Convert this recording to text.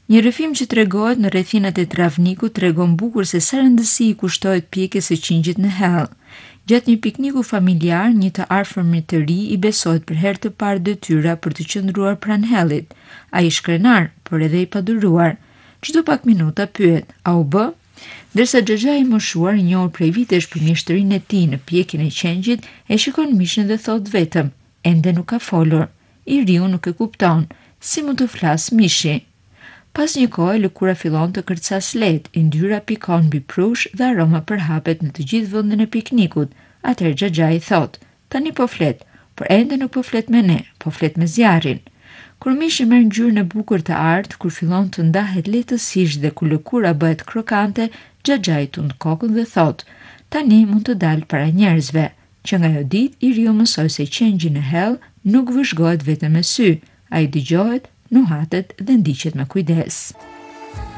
Një rrëfim që tregohet në rrethinat e Travnikut tregon bukur se sa rëndësi i kushtohet pjekjes së qingjit në hell. Gjatë një pikniku familjar, një të afërmit të ri i besohet për herë të parë detyra për të qëndruar pranë hellit. Ai shkrenar, por edhe i paduruar. Çdo pak minuta pyet: "A u bë?" Ndërsa xhaxha i moshuar, i njohur prej vitesh për mjeshtërinë e tij në pjekjen e qengjit, e shikon mishin dhe thot vetëm: "Ende nuk ka folur." I riu nuk e kupton. Si mund të flas mishi? Pas një kohe, lëkura fillon të kërcas lehtë, yndyrra pikon mbi prush dhe aroma përhapet në të gjithë vendin e piknikut. Atëherë xhaxha i thot: "Tani po flet, por ende nuk po flet me ne, po flet me zjarrin." Kur mishi merr ngjyrën e bukur të artë, kur fillon të ndahet lehtësisht dhe kur lëkura bëhet krokante, xhaxha i tund kokën dhe thot: "Tani mund të dal para njerëzve." Që nga ajo ditë i riu mësoi se qengji në hell nuk vëzhgohet vetëm me sy, ai dëgjohet, nuhatet dhe ndiqet me kujdes.